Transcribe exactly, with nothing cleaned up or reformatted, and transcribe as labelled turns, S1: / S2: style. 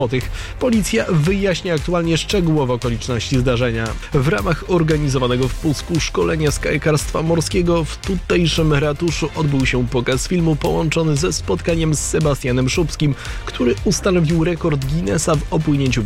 S1: Policja wyjaśnia aktualnie szczegółowe okoliczności zdarzenia. W ramach organizowanego w Pucku szkolenia z kajakarstwa morskiego w tutejszym ratuszu odbył się pokaz filmu połączony ze spotkaniem z Sebastianem Szubskim, który ustanowił rekord Guinnessa w opłynięciu